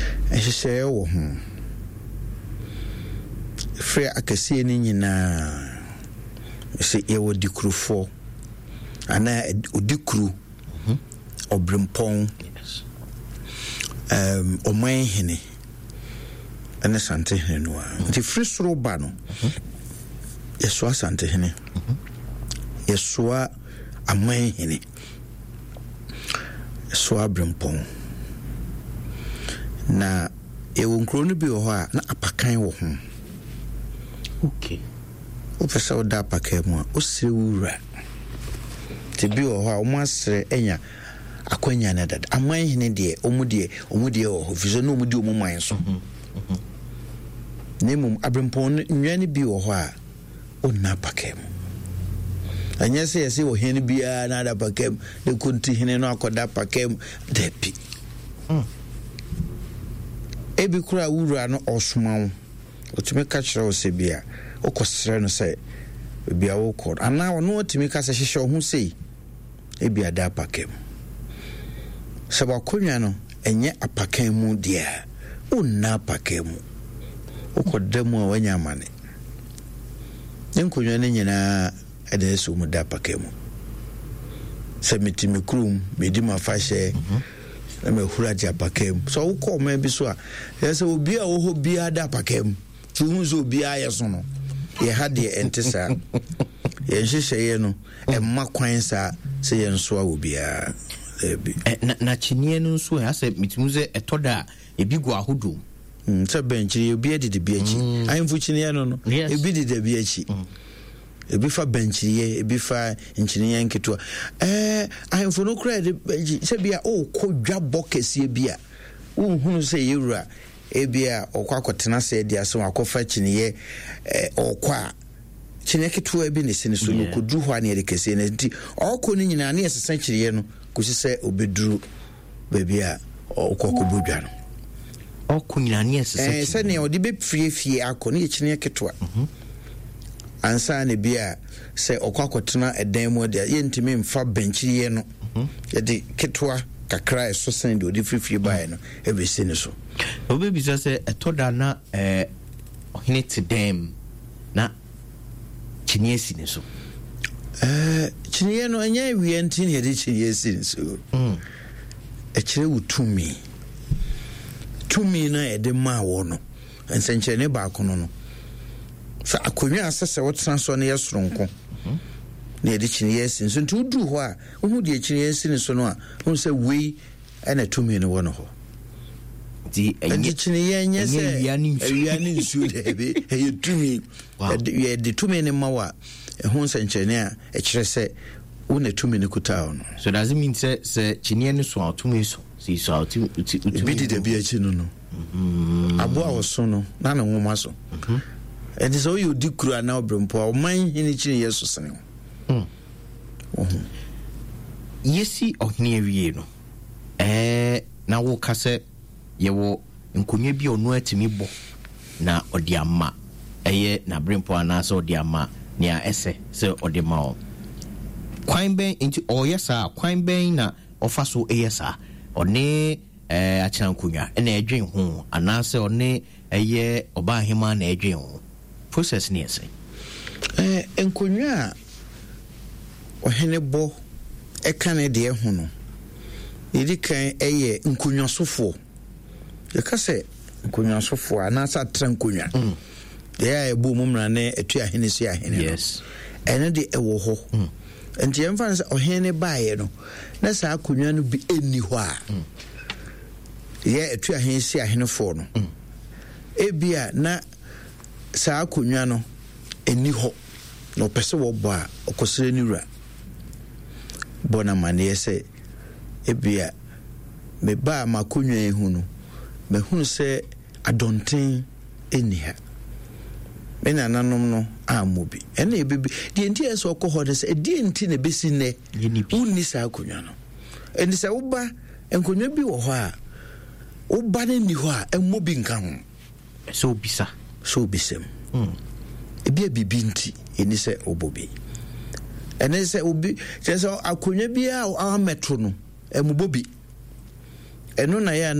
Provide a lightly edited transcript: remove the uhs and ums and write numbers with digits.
ehye wo ho frɛ akɛse ni nyinaa se ewo dikrufo ana odikru obrempon oman hene ana sante hene no nti frɛ soro ba no yesoa sante hene yesoa aman hene yesoa brempon na ewo nkro no bi wo ho a na apakan wo ho okay o pesa o da apakan mu a o sire wura te bi wo ho a o mo asire enya akwanya na dada aman hene de omudie o ho fizo no omudie omuman so nemum abrempon nwane bi wo ho a o na apakan mu anya se yesi wo hene bia na da apakan de konti hene no akoda apakan de pi ebi kura wura no osuma otumi ka kyerɛ wo se bia okosere no se bia wo kɔ ana wo no otumi ka se hyehyɛ ho sei ebi ada apakem se ba konwa no enye apakem mu dia onna apakem mu okodamu a wanya mane nkonwa ne nyina ede so mu da apakem se mitimi krum medi mafahye na me hura ja pakem so wo ko ma bi so a yesa obi a wo ho bia da pakem tu zo bia yeso no ye ha de entesa ye hyehyeye no e ma kwan sa se ye nso a obia ebi na chinie no nso ha se mitimuze etoda ebi go ahodo se benchi obi edi de biachi ayemfu chinie no ebi de de biachi ebi fa benchiye ebi fa nchiniye nketo ahemfo no kra de se bia o ko dwabọ kese bia unhunu se yewura ebia okwa akotena se dia so akofa chiniye okwa chiniye keto ebi ne sene so no kodu ho ane de kese ne nti okọ ni nyina ne yesesa chiriye no kusi se obeduru bebia okọ bodwa no okọ nyina ne yesesa se ne odi be fie akọ ne chiniye keto ansa ne bia se okwakotena edan mu de yentimi mfa benchiriye no yede ketwa kakra eso sen de odi frifie bae no ebesi ne so obebi se etoda na ohine tidem na chinie si ne so chinie no anya wie ntin yede chinie si ne so ekire wutumi na yede ma wo no ensenche ne ba kono no fa akonwa asese wotran so ne yesronko na yede chini yesin so nti udu ho a ohu de chini yesin so no a hu se wei ana tumi ne wono ho di enye chini yenye se wiani nsu de be e tumi yede tumi ne mawa hu se nchene a e kire se una tumi ne kuta no so does it mean se chini ne so atumi so si so atumi bi de bi achi no abo a woso no na na nwoma so and so you dikru na obrempo man hini chini yeso sene yesi ohne awie no na wo kase yewo nkonwa bi onu atimi bo na odi ama eye na brempo ana so odi ama nia ese se odi ma o kwan ben inti oyesa kwan ben na ofa so eyesa one achana nkonwa na edwen ho ana se one eye oba hema na edwen ho process ni ese nkonwa ohene bo ekane de ho no yedi kan eye nkonwa sofo yakase nkonwa sofo ana sa trankonwa ya ebu mumra ne etu ahene si ahene yes ene de ewo ho enti emfa se ohene baaye no na sa akonwa no bi eni ho a ya etu ahene si ahene fo no ebia na sa akonwa no eni ho no pese wo bo a okosere ni wura bona mane se ebia me ba makonwa ehu no me hu se adonten eniha me nananom no amobi ena ebebi de enti eso okoho de se de enti na besi ne unni sa akonwa no eni se wo ba enkonwa bi wo ho a wo ba ne ni ho a emobi nka ho so bisem ebi bibi nti eni se obobi ene se obi se akonwa bi a metro no emubobi eno na ya